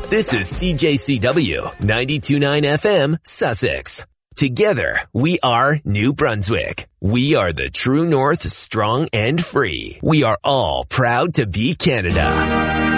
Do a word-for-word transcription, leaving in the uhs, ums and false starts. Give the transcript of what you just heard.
This is C J C W ninety-two point nine F M, Sussex. Together, we are New Brunswick. We are the true north, strong and free. We are all proud to be Canada.